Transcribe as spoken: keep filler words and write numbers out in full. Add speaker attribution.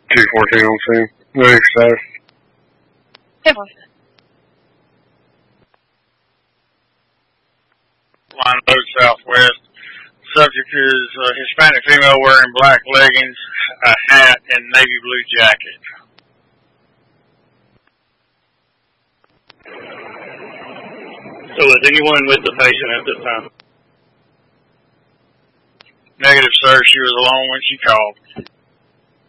Speaker 1: two fourteen on scene. Very excited.
Speaker 2: Line Road Southwest. Subject is a Hispanic female wearing black leggings, a hat, and navy blue jacket.
Speaker 3: So was anyone with the patient at this time?
Speaker 2: Negative, sir. She was alone when she called.